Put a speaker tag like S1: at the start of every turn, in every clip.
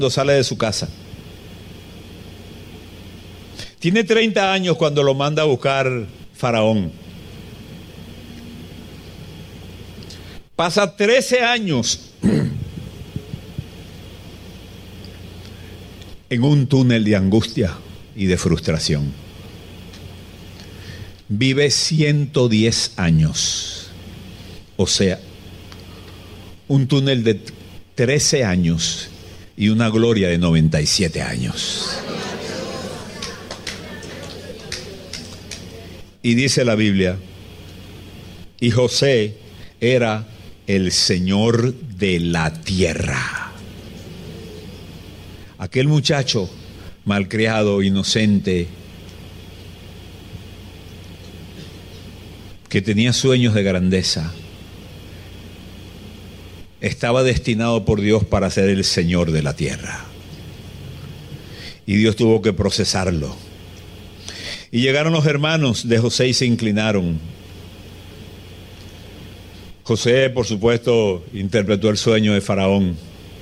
S1: sale de su casa. Tiene 30 años cuando lo manda a buscar Faraón. Pasa 13 años en un túnel de angustia y de frustración. Vive 110 años. O sea, un túnel de 13 años y una gloria de 97 años. Y dice la Biblia, y José era el Señor de la tierra. Aquel muchacho malcriado, inocente, que tenía sueños de grandeza, estaba destinado por Dios para ser el Señor de la tierra. Y Dios tuvo que procesarlo. Y llegaron los hermanos de José y se inclinaron. José, por supuesto, interpretó el sueño de Faraón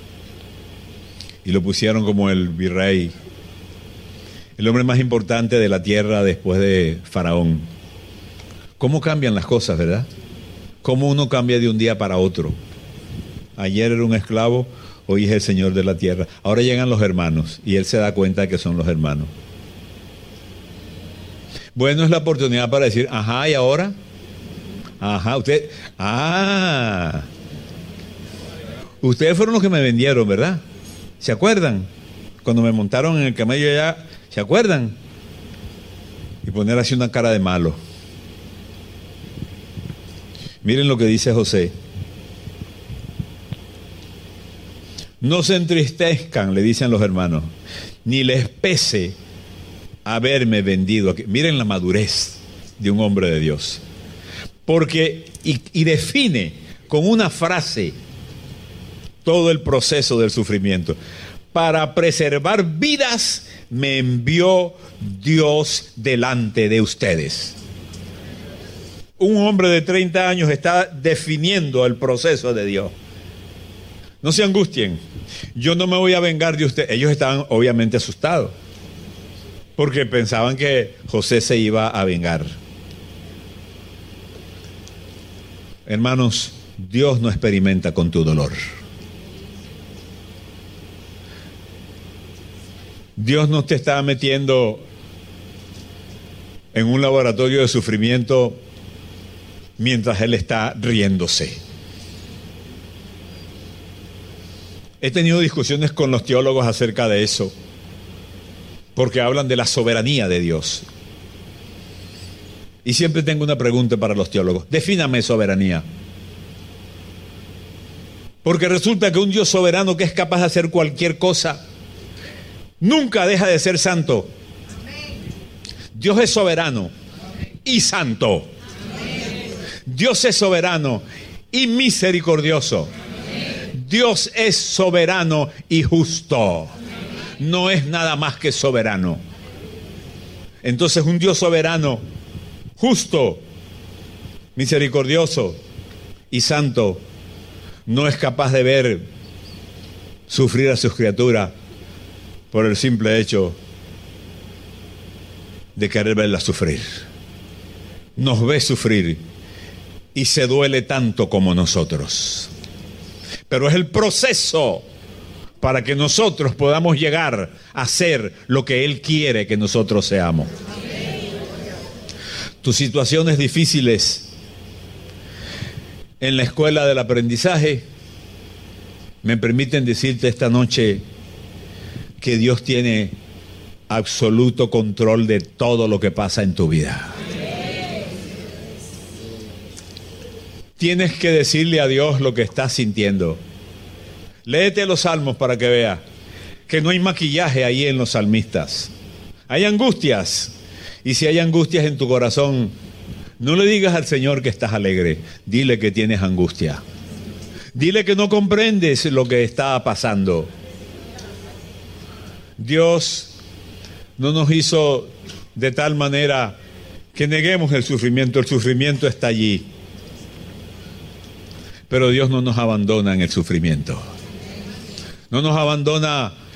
S1: y lo pusieron como el virrey, el hombre más importante de la tierra después de Faraón. ¿Cómo cambian las cosas, verdad? ¿Cómo uno cambia de un día para otro? Ayer era un esclavo, hoy es el Señor de la tierra. Ahora llegan los hermanos y él se da cuenta de que son los hermanos. Bueno, es la oportunidad para decir, ajá, ¿y ahora? Ajá, ustedes fueron los que me vendieron, ¿verdad? ¿Se acuerdan? Cuando me montaron en el camello allá, ¿se acuerdan? Y poner así una cara de malo. Miren lo que dice José. No se entristezcan, le dicen los hermanos, ni les pese haberme vendido aquí. Miren la madurez de un hombre de Dios. Porque, y define con una frase todo el proceso del sufrimiento. Para preservar vidas me envió Dios delante de ustedes. Un hombre de 30 años está definiendo el proceso de Dios. No se angustien. Yo no me voy a vengar de ustedes. Ellos estaban obviamente asustados, porque pensaban que José se iba a vengar. Hermanos, Dios no experimenta con tu dolor. Dios no te está metiendo en un laboratorio de sufrimiento mientras Él está riéndose. He tenido discusiones con los teólogos acerca de eso, porque hablan de la soberanía de Dios. Y siempre tengo una pregunta para los teólogos. Defíname soberanía. Porque resulta que un Dios soberano que es capaz de hacer cualquier cosa nunca deja de ser santo. Dios es soberano y santo. Dios es soberano y misericordioso. Dios es soberano y justo. No es nada más que soberano. Entonces, un Dios soberano, justo, misericordioso y santo, no es capaz de ver sufrir a sus criaturas por el simple hecho de querer verlas sufrir. Nos ve sufrir y se duele tanto como nosotros. Pero es el proceso para que nosotros podamos llegar a ser lo que Él quiere que nosotros seamos. Tus situaciones difíciles en la escuela del aprendizaje me permiten decirte esta noche que Dios tiene absoluto control de todo lo que pasa en tu vida. Tienes que decirle a Dios lo que estás sintiendo. Léete los salmos para que veas que no hay maquillaje ahí en los salmistas. Hay angustias. Y si hay angustias en tu corazón, no le digas al Señor que estás alegre. Dile que tienes angustia. Dile que no comprendes lo que está pasando. Dios no nos hizo de tal manera que neguemos el sufrimiento. El sufrimiento está allí. Pero Dios no nos abandona en el sufrimiento. No nos abandona